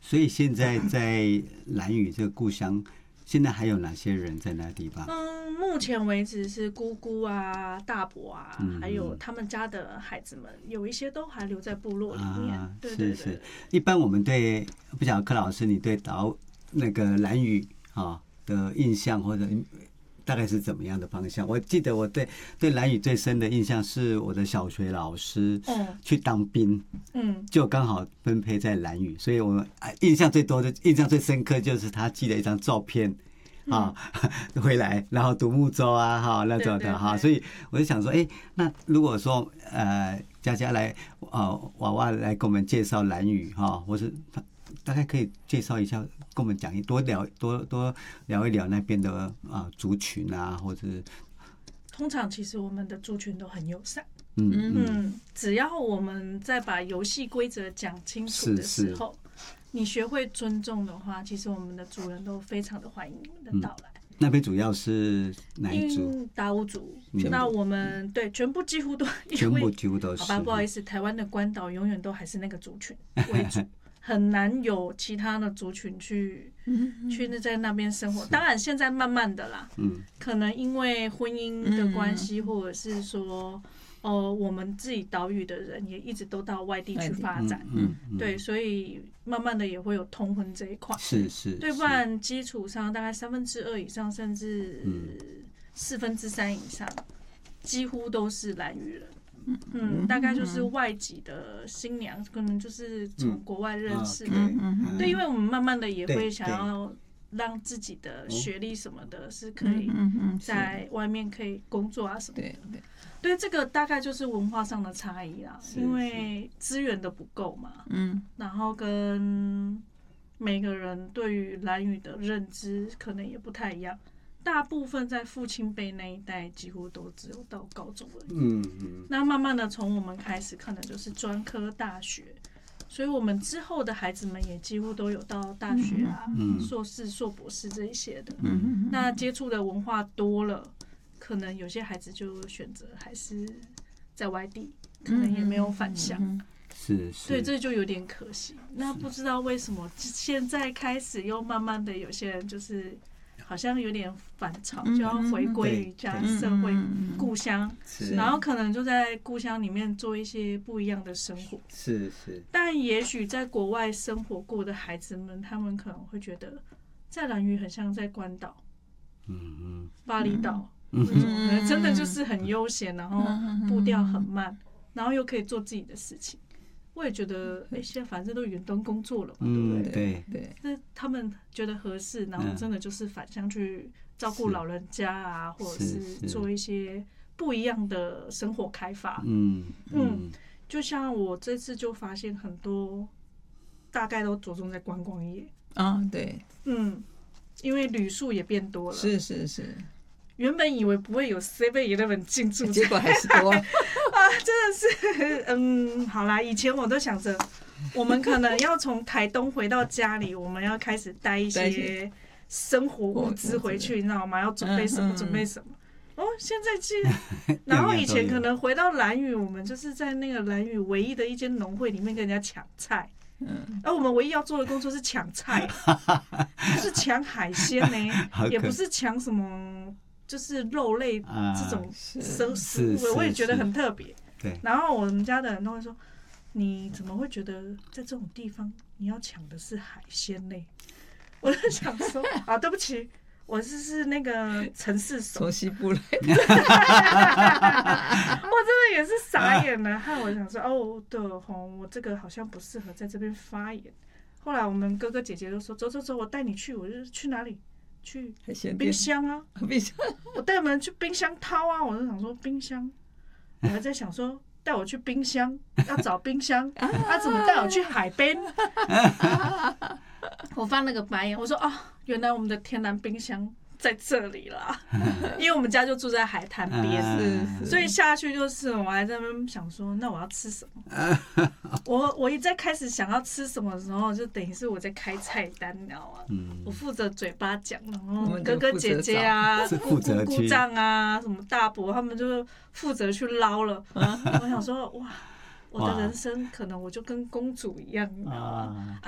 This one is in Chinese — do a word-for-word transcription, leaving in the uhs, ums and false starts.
所以现在在兰屿这个故乡，现在还有哪些人在那地方？ 嗯，目前为止是姑姑啊、大伯啊， 嗯、 还有他们家的孩子们，有一些都还留在部落里面。啊、对对对， 是是。一般我们对，不晓得柯老师你对岛那个兰屿啊的印象，或者大概是怎么样的方向？我记得我对对兰屿最深的印象是我的小学老师去当兵，嗯，就刚好分配在兰屿，所以我印象最多的、印象最深刻就是他寄了一张照片啊、嗯、回来，然后独木舟啊哈那种的哈，所以我就想说，哎、欸，那如果说呃佳佳来呃娃娃来给我们介绍兰屿哈，或是大概可以介绍一下，跟我们讲一多聊多多聊一聊那边的啊族群啊，或者通常其实我们的族群都很友善，嗯嗯，只要我们在把游戏规则讲清楚的时候，你学会尊重的话，其实我们的族人都非常的欢迎你们的到来。 嗯、那边主要是哪一族？ 达悟族。那我们对全部几乎都， 全部几乎都是。 好吧，不好意思，台湾的关岛永远都还是那个族群为主。很难有其他的族群去去在那边生活，当然现在慢慢的啦，嗯，可能因为婚姻的关系，或者是说，呃，我们自己岛屿的人也一直都到外地去发展，嗯，对，所以慢慢的也会有通婚这一块， 是是， 对，不然基础上大概三分之二以上，甚至四分之三以上，几乎都是兰屿人。嗯，大概就是外籍的新娘，可能就是从国外认识的。嗯、对，因为我们慢慢的也会想要让自己的学历什么的，是可以在外面可以工作啊什么的。对对，对，这个大概就是文化上的差异啦，因为资源的不够嘛。嗯，然后跟每个人对于兰屿的认知可能也不太一样。大部分在父亲辈那一代几乎都只有到高中而已，嗯嗯，那慢慢的从我们开始，可能就是专科大学，所以我们之后的孩子们也几乎都有到大学啊、嗯、硕士、硕博士这一些的，嗯，那接触的文化多了，可能有些孩子就选择还是在外地，可能也没有返乡。嗯是是， 对，这就有点可惜。那不知道为什么现在开始又慢慢的有些人就是好像有点反潮，就要回归于家社会故乡，然后可能就在故乡里面做一些不一样的生活。 是是。但也许在国外生活过的孩子们，他们可能会觉得在兰屿很像在关岛，嗯嗯，巴厘岛，嗯，真的就是很悠闲，然后步调很慢，然后又可以做自己的事情。我也觉得，哎、欸，现在反正都远端工作了嘛， 嗯、 对不对？对对。 那他们觉得合适，然后真的就是返乡去照顾老人家啊，或者是做一些不一样的生活开发。嗯嗯，就像我这次就发现很多，大概都着重在观光业。 啊，对， 嗯，因为旅宿也变多了。 是是是。 原本以为不会有 seven eleven 进驻， 结果还是多啊！ 真的是，嗯，好啦，以前我都想着，我们可能要从台东回到家里，我们要开始带一些生活物资回去，你知道吗？要准备什么，准备什么。哦，现在既然，然后以前可能回到兰屿，我们就是在那个兰屿唯一的一间农会里面跟人家抢菜。嗯，而我们唯一要做的工作是抢菜，不是抢海鲜呢，也不是抢什么。就是肉类这种生食物，我也觉得很特别。对，然后我们家的人都会说：“你怎么会觉得在这种地方你要抢的是海鲜类？”我就想说：“啊，对不起，我是是那个城市手， 从西部来的。” 我真的也是傻眼了。害我想说：“哦，对吼，我这个好像不适合在这边发言。”后来我们哥哥姐姐都说：“走走走，我带你去。”我就去哪里？去冰箱啊， 冰箱， 我带我们去冰箱掏啊！我就想说冰箱，我还在想说带我去冰箱，要找冰箱，他怎么带我去海边？我翻了个白眼，我说啊，原来我们的天然冰箱在这里啦，因为我们家就住在海滩边，所以下去就是我还在那边想说，那我要吃什么？我我一在开始想要吃什么的时候，就等于是我在开菜单，你知道吗？嗯、我负责嘴巴讲，然后哥哥姐姐啊、姑姑姑丈啊、什么大伯他们就负责去捞了。我想说，哇，我的人生可能我就跟公主一样，你知道吗？